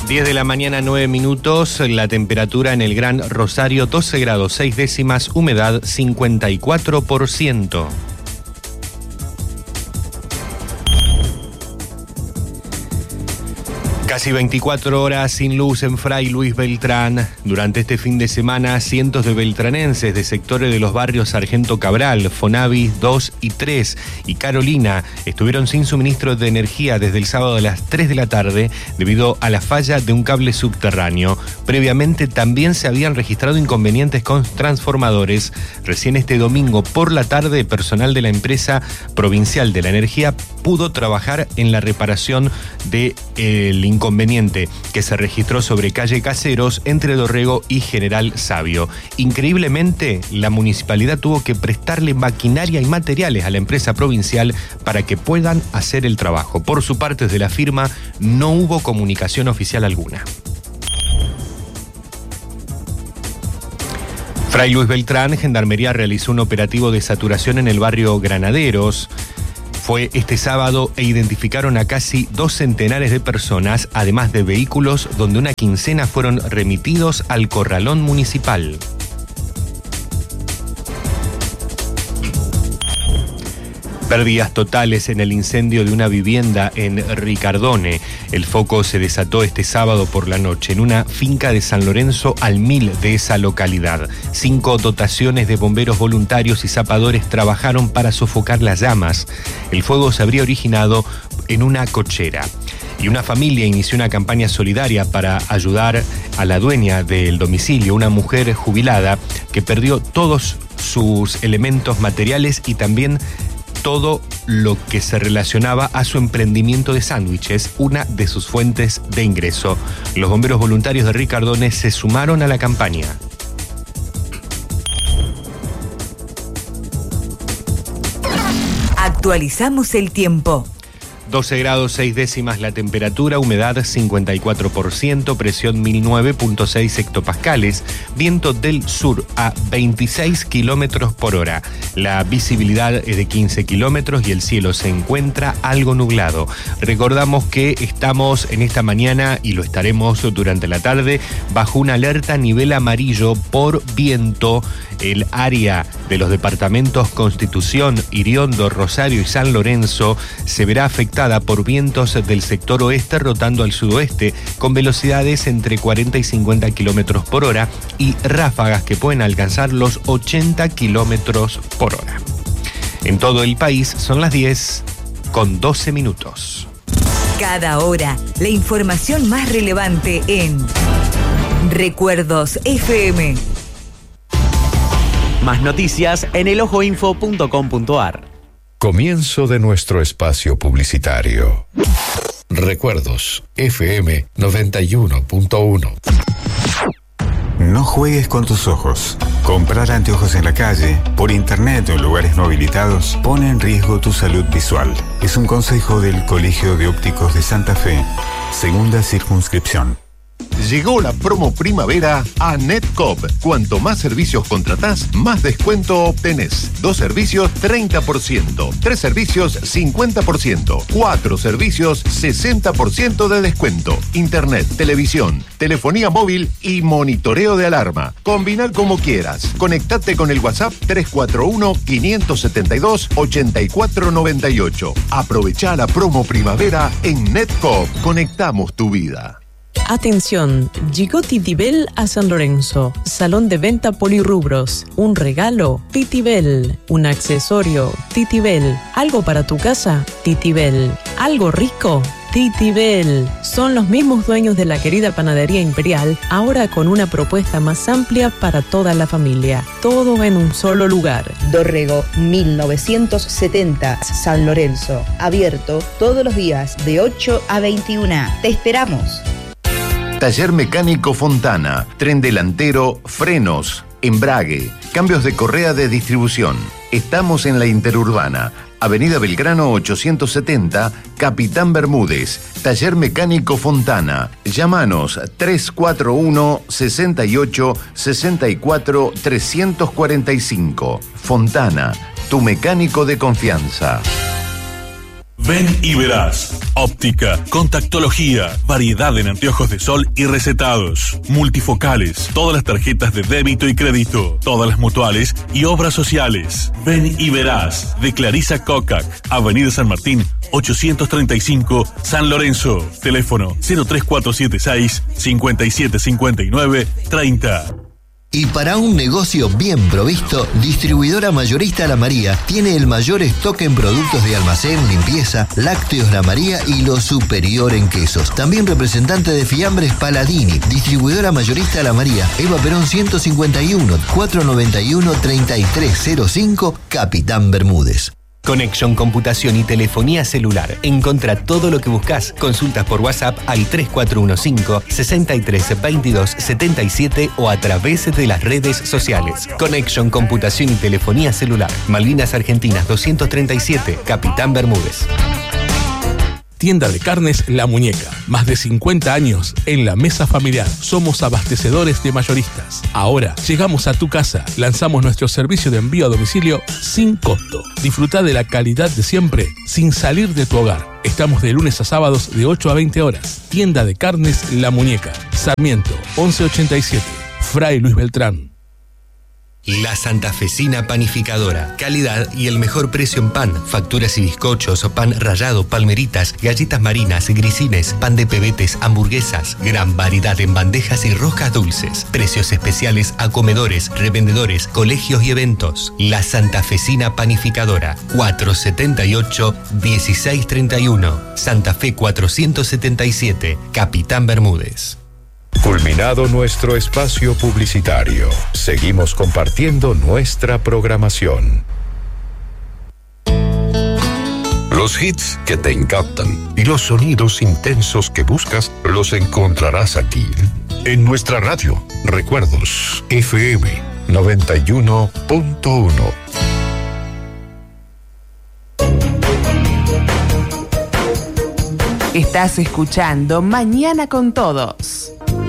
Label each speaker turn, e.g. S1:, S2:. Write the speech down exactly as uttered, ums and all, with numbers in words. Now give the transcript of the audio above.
S1: diez de la mañana, nueve minutos, la temperatura en el Gran Rosario, doce grados seis décimas, humedad cincuenta y cuatro por ciento. Casi veinticuatro horas sin luz en Fray Luis Beltrán. Durante este fin de semana, cientos de beltranenses de sectores de los barrios Sargento Cabral, Fonavis dos y tres y Carolina estuvieron sin suministro de energía desde el sábado a las tres de la tarde debido a la falla de un cable subterráneo. Previamente también se habían registrado inconvenientes con transformadores. Recién este domingo por la tarde, personal de la empresa provincial de la energía pudo trabajar en la reparación del inconveniente que se registró sobre calle Caseros entre Dorrego y General Sabio. Increíblemente, la municipalidad tuvo que prestarle maquinaria y materiales a la empresa provincial para que puedan hacer el trabajo. Por su parte, desde la firma no hubo comunicación oficial alguna. Fray Luis Beltrán, Gendarmería realizó un operativo de saturación en el barrio Granaderos. Fue este sábado e identificaron a casi dos centenares de personas, además de vehículos, donde una quincena fueron remitidos al corralón municipal. Pérdidas totales en el incendio de una vivienda en Ricardone. El foco se desató este sábado por la noche en una finca de San Lorenzo al Mil de esa localidad. Cinco dotaciones de bomberos voluntarios y zapadores trabajaron para sofocar las llamas. El fuego se habría originado en una cochera. Y una familia inició una campaña solidaria para ayudar a la dueña del domicilio, una mujer jubilada que perdió todos sus elementos materiales y también todo lo que se relacionaba a su emprendimiento de sándwiches, una de sus fuentes de ingreso. Los bomberos voluntarios de Ricardone se sumaron a la campaña.
S2: Actualizamos el tiempo.
S1: doce grados seis décimas la temperatura, humedad cincuenta y cuatro por ciento, presión mil nueve punto seis hectopascales, viento del sur a veintiséis kilómetros por hora. La visibilidad es de quince kilómetros y el cielo se encuentra algo nublado. Recordamos que estamos en esta mañana y lo estaremos durante la tarde bajo una alerta a nivel amarillo por viento. El área de los departamentos Constitución, Iriondo, Rosario y San Lorenzo se verá afectada por vientos del sector oeste rotando al sudoeste con velocidades entre cuarenta y cincuenta kilómetros por hora y ráfagas que pueden alcanzar los ochenta kilómetros por hora. En todo el país son las diez con doce minutos.
S2: Cada hora, la información más relevante en Recuerdos F M.
S3: Más noticias en el ojo info punto com punto a r.
S4: Comienzo de nuestro espacio publicitario. Recuerdos F M noventa y uno punto uno.
S5: No juegues con tus ojos. Comprar anteojos en la calle, por internet o en lugares no habilitados pone en riesgo tu salud visual. Es un consejo del Colegio de Ópticos de Santa Fe, segunda circunscripción.
S6: Llegó la promo primavera a Netcoop. Cuanto más servicios contratás, más descuento obtenés. Dos servicios, treinta por ciento. Tres servicios, cincuenta por ciento. Cuatro servicios, sesenta por ciento de descuento. Internet, televisión, telefonía móvil y monitoreo de alarma. Combinar como quieras. Conectate con el WhatsApp tres cuatro uno, cinco siete dos, ocho cuatro nueve ocho. Aprovechá la promo primavera en Netcoop. Conectamos tu vida.
S7: Atención, llegó Titibel a San Lorenzo. Salón de venta polirrubros. Un regalo, Titibel. Un accesorio, Titibel. Algo para tu casa, Titibel. Algo rico, Titibel. Son los mismos dueños de la querida Panadería Imperial, ahora con una propuesta más amplia para toda la familia. Todo en un solo lugar.
S8: Dorrego mil novecientos setenta, San Lorenzo. Abierto todos los días de ocho a veintiuna. Te esperamos.
S6: Taller Mecánico Fontana, tren delantero, frenos, embrague, cambios de correa de distribución. Estamos en la Interurbana, Avenida Belgrano ochocientos setenta, Capitán Bermúdez. Taller Mecánico Fontana. Llámanos tres cuatro uno, seis ocho, seis cuatro, tres cuatro cinco. Fontana, tu mecánico de confianza.
S9: Ven y verás. Óptica, contactología, variedad en anteojos de sol y recetados, multifocales, todas las tarjetas de débito y crédito, todas las mutuales y obras sociales. Ven y verás. De Clarisa Cocac, Avenida San Martín, ochocientos treinta y cinco, San Lorenzo. Teléfono cero tres cuatro siete seis, cinco siete cinco nueve, treinta.
S10: Y para un negocio bien provisto, Distribuidora Mayorista La María tiene el mayor stock en productos de almacén, limpieza, lácteos La María y lo superior en quesos. También representante de Fiambres Paladini. Distribuidora Mayorista La María, Eva Perón ciento cincuenta y uno, cuatrocientos noventa y uno, treinta y tres cero cinco, Capitán Bermúdez.
S1: Connection Computación y Telefonía Celular. Encontra todo lo que buscas. Consultas por WhatsApp al tres cuatro uno cinco, seis tres dos dos, siete siete o a través de las redes sociales. Connection Computación y Telefonía Celular. Malvinas Argentinas doscientos treinta y siete, Capitán Bermúdez.
S11: Tienda de Carnes La Muñeca. Más de cincuenta años en la mesa familiar. Somos abastecedores de mayoristas. Ahora llegamos a tu casa. Lanzamos nuestro servicio de envío a domicilio sin costo. Disfruta de la calidad de siempre sin salir de tu hogar. Estamos de lunes a sábados de ocho a veinte horas. Tienda de Carnes La Muñeca. Sarmiento once ochenta y siete. Fray Luis Beltrán.
S1: La Santafesina Panificadora. Calidad y el mejor precio en pan. Facturas y bizcochos, pan rallado, palmeritas, galletas marinas, grisines, pan de pebetes, hamburguesas. Gran variedad en bandejas y roscas dulces. Precios especiales a comedores, revendedores, colegios y eventos. La Santafesina Panificadora. cuatrocientos setenta y ocho, dieciséis treinta y uno. Santa Fe cuatrocientos setenta y siete. Capitán Bermúdez.
S4: Culminado nuestro espacio publicitario, seguimos compartiendo nuestra programación. Los hits que te encantan y los sonidos intensos que buscas los encontrarás aquí, en nuestra radio. Recuerdos F M noventa y uno punto uno.
S12: Estás escuchando Mañana con Todos.